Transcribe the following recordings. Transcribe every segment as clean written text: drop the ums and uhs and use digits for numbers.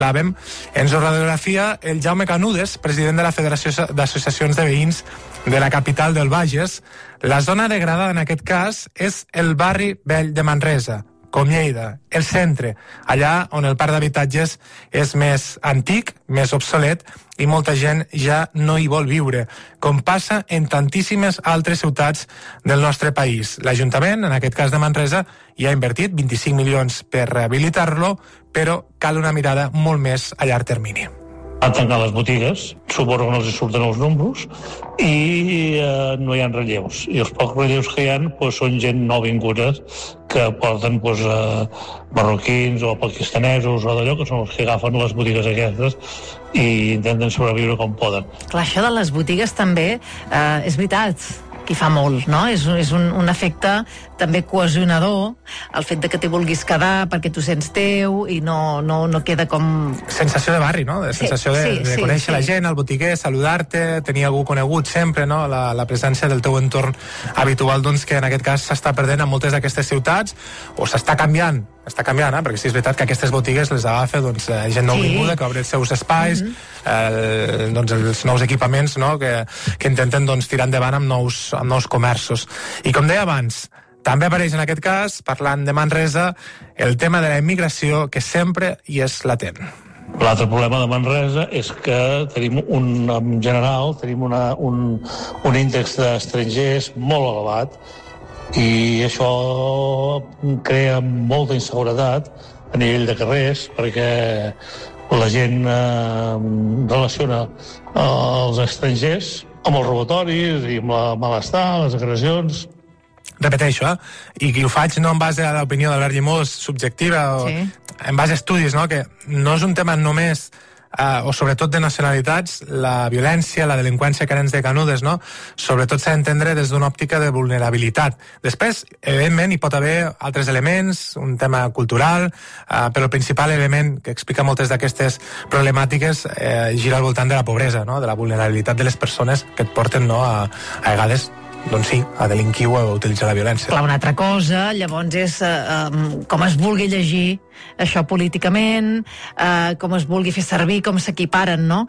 Ens ho radiografia el Jaume Canudes, president de la Federació d'Associacions de Veïns de la capital del Bages. La zona degradada en aquest cas és el barri vell de Manresa, com Lleida, el centre, allà on el parc d'habitatges és més antic, més obsolet, i molta gent ja no hi vol viure, com passa en tantíssimes altres ciutats del nostre país. L'Ajuntament, en aquest cas de Manresa, hi ha invertit 25 milions per rehabilitar-lo, però cal una mirada molt més a llarg termini. Han tancat les botigues, suposo que no els surten els números, i no hi ha relleus. I els pocs relleus que hi ha són gent nouvinguda que porten marroquins o pakistanesos o d'allò, que són els que agafen les botigues aquestes i intenten sobreviure com poden. Clar, això de les botigues també és veritat, que hi fa molt, no? És un efecte també cohesionador, el fet de que t'hi vulguis quedar perquè tu sents teu i no queda com... Sensació de barri, no? Sensació de conèixer la gent, el botiguer, saludar-te, tenir algú conegut sempre, no? La presència del teu entorn habitual, doncs, que en aquest cas s'està perdent a moltes d'aquestes ciutats, o s'està canviant, perquè sí, és veritat que aquestes botigues les agafa gent nouvinguda que obre els seus espais, els nous equipaments, no? que intenten tirar endavant amb nous comerços. I com deia abans, també apareix en aquest cas, parlant de Manresa, el tema de la immigració, que sempre hi és latent. L'altre problema de Manresa és que en general tenim un índex d'estrangers molt elevat, i això crea molta inseguretat a nivell de carrers, perquè la gent relaciona els estrangers amb els robatoris i amb el malestar, les agressions. Repeteixo, i ho faig no en base a l'opinió d'Albert Llimós subjectiva, o en base a estudis, no? Que no és un tema només o sobretot de nacionalitats, la violència, la delinqüència que ens de Canudes, no? Sobretot s'ha d'entendre des d'una òptica de vulnerabilitat. Després, evidentment, hi pot haver altres elements, un tema cultural, però el principal element que explica moltes d'aquestes problemàtiques gira al voltant de la pobresa, no? De la vulnerabilitat de les persones que et porten, no? a vegades, doncs sí, a delinquir o a utilitzar la violència. Clar, una altra cosa, llavors, és com es vulgui llegir això políticament, com es vulgui fer servir, com s'equiparen, no?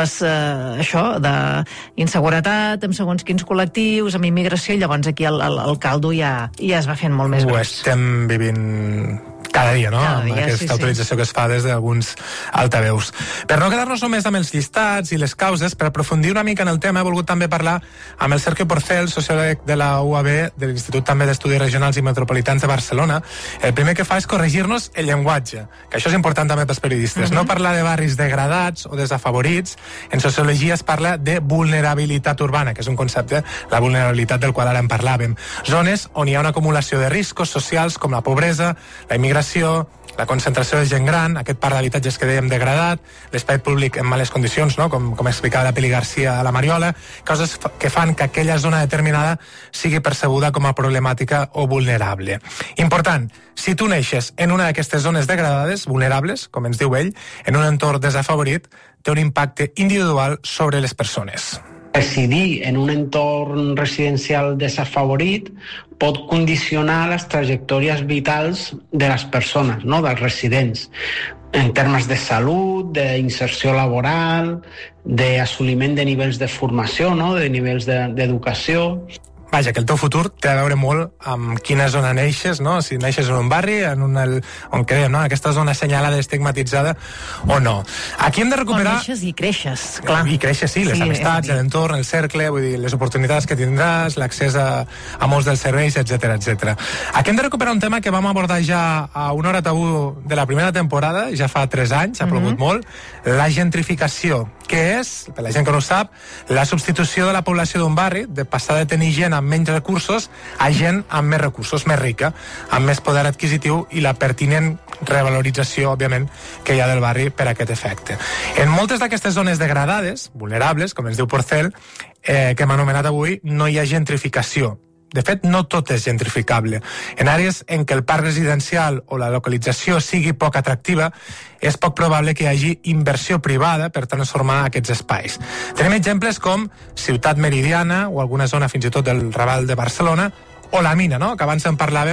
Això d'inseguretat, amb segons quins col·lectius, amb immigració, i llavors aquí el caldo ja es va fent molt més gros. Ho estem vivint cada dia, no? Amb aquesta utilització que es fa des d'alguns altaveus. Per no quedar-nos només amb els llistats i les causes, per aprofundir una mica en el tema, he volgut també parlar amb el Sergio Porcel, sociòleg de la UAB, de l'Institut també d'Estudis Regionals i Metropolitans de Barcelona. El primer que fa és corregir-nos el llenguatge, que això és important també pels periodistes. No parlar de barris degradats o desafavorits. En sociologia es parla de vulnerabilitat urbana, que és un concepte, la vulnerabilitat del qual ara en parlàvem. Zones on hi ha una acumulació de riscos socials com la pobresa, la immigració, la concentració de gent gran, aquest parc d'habitatges que dèiem degradat, l'espai públic en males condicions, no? com explicava la Pili Garcia a la Mariola, coses que fan que aquella zona determinada sigui percebuda com a problemàtica o vulnerable. Important, si tu neixes en una d'aquestes zones degradades, vulnerables, com ens diu ell, en un entorn desafavorit, té un impacte individual sobre les persones. Residir en un entorn residencial desafavorit pot condicionar les trajectòries vitals de les persones, no? Dels residents, en termes de salut, d'inserció laboral, d'assoliment de nivells de formació, no? De nivells d'educació. Vaja, que el teu futur té a veure molt amb quina zona neixes, no? Si neixes en un barri, on creiem, no? Aquesta zona assenyalada, estigmatitzada, o no. Aquí hem de recuperar... On neixes i creixes, clar. I creixes, sí, les amistats, l'entorn, el cercle, vull dir, les oportunitats que tindràs, l'accés a molts dels serveis, etc. Aquí hem de recuperar un tema que vam abordar ja a Una hora tabú de la primera temporada, ja fa 3 anys, ha plogut molt, la gentrificació, que és, per la gent que no ho sap, la substitució de la població d'un barri, de passar de tenir gent amb menys recursos a gent amb més recursos, més rica, amb més poder adquisitiu i la pertinent revalorització, òbviament, que hi ha del barri per a aquest efecte. En moltes d'aquestes zones degradades, vulnerables, com ens diu Porcel, que hem anomenat avui, no hi ha gentrificació. De fet, no tot és gentrificable. En àrees en què el parc residencial o la localització sigui poc atractiva, és poc probable que hi hagi inversió privada per transformar aquests espais. Tenim exemples com Ciutat Meridiana o alguna zona fins i tot del Raval de Barcelona, o la Mina, no? Que abans en parlàvem,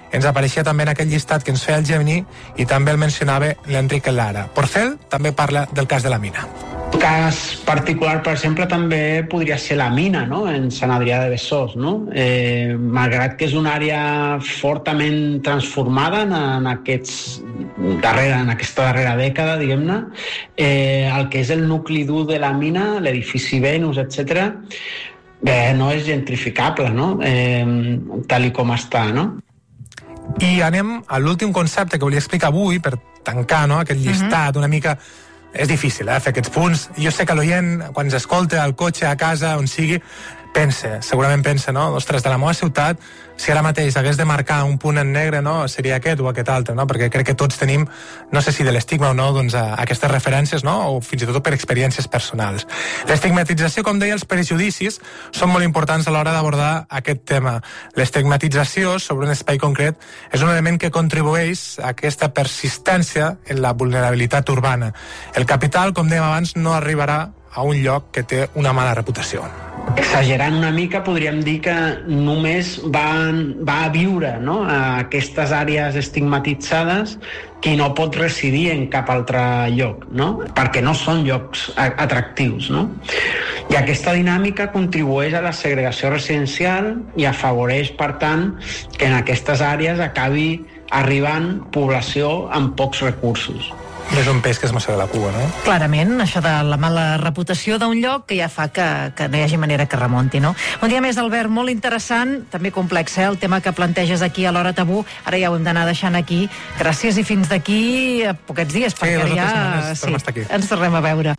ens apareixia també en aquell llistat que ens feia el Gemini i també el mencionava l'Enrique Lara. Porcel també parla del cas de la mina. Un cas particular, per exemple, també podria ser la mina, no?, en Sant Adrià de Besòs, no? Malgrat que és una àrea fortament transformada en aquesta darrera dècada, diguem-ne, el que és el nucli dur de la mina, l'edifici Venus, etc., no és gentrificable, no?, tal com està, no? I anem a l'últim concepte que volia explicar avui per tancar, no?, aquest llistat una mica. És difícil, fer aquests punts. Jo sé que l'oient, quan ens escolta al cotxe, a casa, on sigui, segurament pensa, no? Ostres, de la meva ciutat, si ara mateix hagués de marcar un punt en negre, no? Seria aquest o aquest altre, no? Perquè crec que tots tenim, no sé si de l'estigma o no, doncs aquestes referències, no? O fins i tot per experiències personals. L'estigmatització, com deia, els prejudicis són molt importants a l'hora d'abordar aquest tema. L'estigmatització sobre un espai concret és un element que contribueix a aquesta persistència en la vulnerabilitat urbana. El capital, com dèiem abans, no arribarà a un lloc que té una mala reputació. Exagerant una mica, podríem dir que només va a viure, no?, a aquestes àrees estigmatitzades qui no pot residir en cap altre lloc, no?, perquè no són llocs atractius, no? I aquesta dinàmica contribueix a la segregació residencial i afavoreix, per tant, que en aquestes àrees acabi arribant població amb pocs recursos. És un peix que es mossega la cua, no? Clarament, això de la mala reputació d'un lloc que ja fa que no hi hagi manera que remunti, no? Un dia més, Albert, molt interessant, també complex, el tema que planteges aquí a l'Hora Tabú. Ara ja ho hem d'anar deixant aquí. Gràcies i fins d'aquí a poquets dies, perquè ja ens tornem a veure.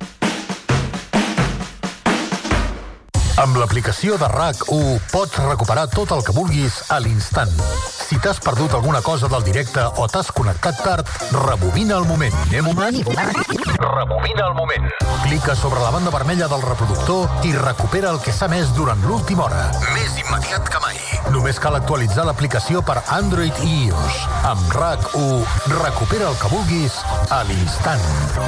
Amb l'aplicació de RAC1 pots recuperar tot el que vulguis a l'instant. Si t'has perdut alguna cosa del directe o t'has connectat tard, rebobina el moment. Rebobina el moment. Clica sobre la banda vermella del reproductor i recupera el que s'ha emès durant l'última hora. Més immediat que mai. Només cal actualitzar l'aplicació per Android i iOS. Amb RAC1, recupera el que vulguis a l'instant.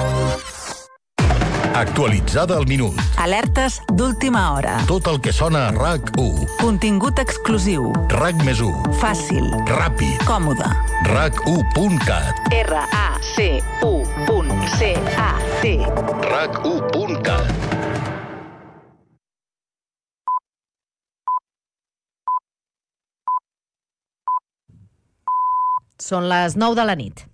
Actualitzada al minut. Alertes d'última hora. Tot el que sona a RAC1. Contingut exclusiu. RAC+1. Fàcil. Ràpid. Còmode. RAC1.cat. RAC1.cat. RAC1.cat. Són les 9 de la nit.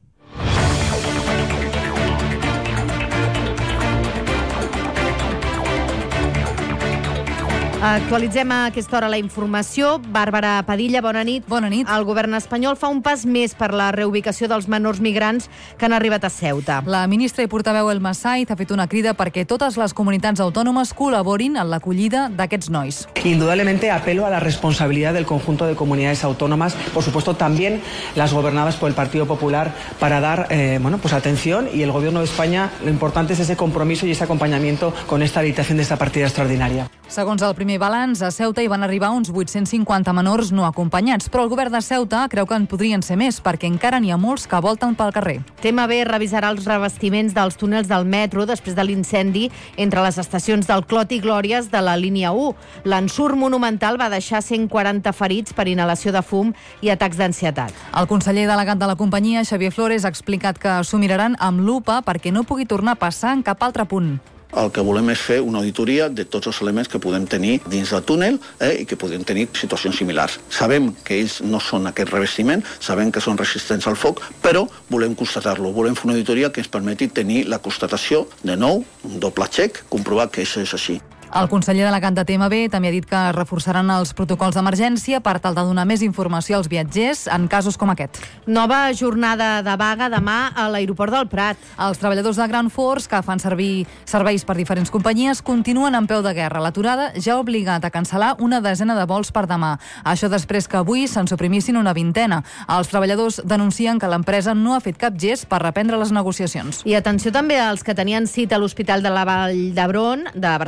Actualitzem a aquesta hora la informació. Bàrbara Padilla, bona nit. Bona nit. El govern espanyol fa un pas més per la reubicació dels menors migrants que han arribat a Ceuta. La ministra i portaveu Elma Saiz ha fet una crida perquè totes les comunitats autònomes col·laborin en l'acollida d'aquests nois. Indudablemente apelo a la responsabilidad del conjunto de comunidades autónomas, por supuesto también las gobernadas por el Partido Popular, para dar atención, y el Gobierno de España, lo importante es ese compromiso y ese acompañamiento con esta habilitación de esta partida extraordinaria. Segons el primer balanç, a Ceuta hi van arribar uns 850 menors no acompanyats, però el govern de Ceuta creu que en podrien ser més, perquè encara n'hi ha molts que volten pel carrer. TMB revisarà els revestiments dels túnels del metro després de l'incendi entre les estacions del Clot i Glòries de la línia 1. L'ensurt monumental va deixar 140 ferits per inhalació de fum i atacs d'ansietat. El conseller delegat de la companyia, Xavier Flores, ha explicat que s'ho miraran amb lupa perquè no pugui tornar a passar en cap altre punt. El que volem és fer una auditoria de tots els elements que podem tenir dins del túnel i que podem tenir situacions similars. Sabem que ells no són aquest revestiment, sabem que són resistents al foc, però volem constatar-lo. Volem fer una auditoria que ens permeti tenir la constatació de nou, un doble check, comprovar que això és així. El conseller delegat de TMB també ha dit que reforçaran els protocols d'emergència per tal de donar més informació als viatgers en casos com aquest. Nova jornada de vaga demà a l'aeroport del Prat. Els treballadors de Grand Force, que fan servir serveis per diferents companyies, continuen en peu de guerra. L'aturada ja ha obligat a cancel·lar una desena de vols per demà. Això després que avui se'n suprimissin una vintena. Els treballadors denuncien que l'empresa no ha fet cap gest per reprendre les negociacions. I atenció també als que tenien cita a l'Hospital de la Vall d'Hebron de Barcelona. Els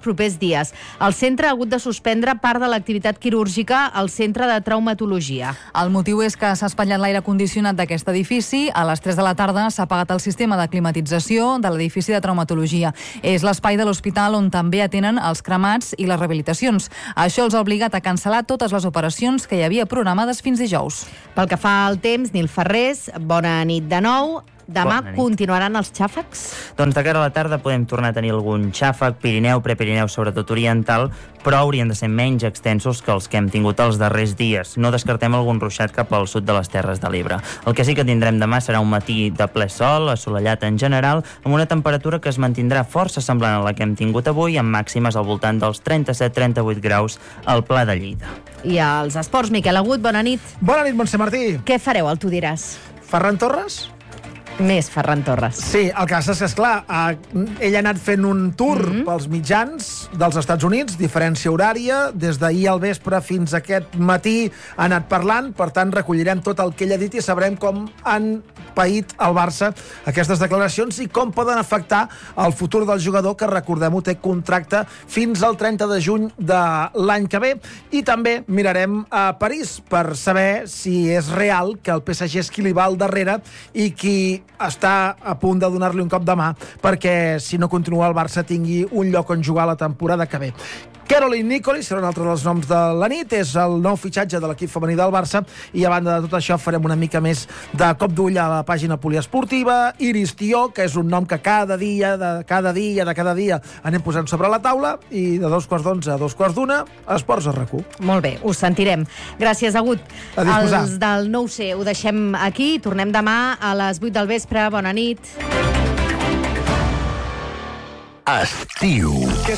propers dies. El centre ha hagut de suspendre part de l'activitat quirúrgica al centre de traumatologia. El motiu és que s'ha espatllat l'aire condicionat d'aquest edifici. A les 3 de la tarda s'ha apagat el sistema de climatització de l'edifici de traumatologia. És l'espai de l'hospital on també atenen els cremats i les rehabilitacions. Això els ha obligat a cancel·lar totes les operacions que hi havia programades fins dijous. Pel que fa al temps, Nil Ferrés, bona nit de nou. Demà continuaran els xàfecs? Doncs de cara a la tarda podem tornar a tenir algun xàfec, Pirineu, Prepirineu, sobretot oriental, però haurien de ser menys extensos que els que hem tingut els darrers dies. No descartem algun ruixat cap al sud de les Terres de l'Ebre. El que sí que tindrem demà serà un matí de ple sol, assolellat en general, amb una temperatura que es mantindrà força semblant a la que hem tingut avui, amb màximes al voltant dels 37-38 graus al Pla de Lleida. I als esports, Miquel Agut, bona nit. Bona nit, Montse Martí. Què fareu, el Tu diràs? Ferran Torres? Més Ferran Torres. Sí, el cas és que, esclar, ell ha anat fent un tour pels mitjans dels Estats Units, diferència horària, des d'ahir al vespre fins aquest matí ha anat parlant, per tant recollirem tot el que ell ha dit i sabrem com han paït el Barça aquestes declaracions i com poden afectar el futur del jugador, que recordem-ho, té contracte fins al 30 de juny de l'any que ve. I també mirarem a París per saber si és real que el PSG és qui li va al darrere i qui està a punt de donar-li un cop de mà perquè, si no continua, el Barça tingui un lloc on jugar la temporada que ve. Caroline Nicoli serà un altre dels noms de la nit, és el nou fitxatge de l'equip femení del Barça, i a banda de tot això farem una mica més de cop d'ull a la pàgina poliesportiva. Iris Tió, que és un nom que cada dia anem posant sobre la taula, i de 2:11 a 2:15, Esports a RAC1. Molt bé, us sentirem. Gràcies, Agut. A disposar. Els del 9C ho deixem aquí, tornem demà a les 8 del vespre. Bona nit. Estiu.